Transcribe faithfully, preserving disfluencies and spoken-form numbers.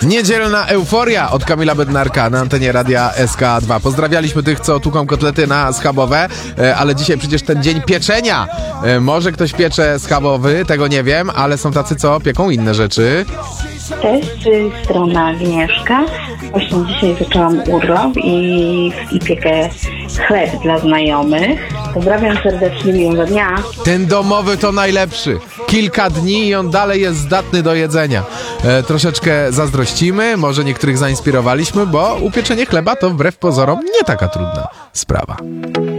Niedzielna euforia od Kamila Bednarka na antenie Radia S K dwa. Pozdrawialiśmy tych, co tuką kotlety na schabowe, ale dzisiaj przecież ten dzień pieczenia. Może ktoś piecze schabowy, tego nie wiem, ale są tacy, co pieką inne rzeczy. Cześć, z tej strony Agnieszka. Właśnie dzisiaj zaczęłam urlop i, i piekę chleb dla znajomych. Pozdrawiam serdecznie, miłego dnia. Ten domowy to najlepszy. Kilka dni i on dalej jest zdatny do jedzenia. E, troszeczkę zazdrościmy, może niektórych zainspirowaliśmy, bo upieczenie chleba to wbrew pozorom nie taka trudna sprawa.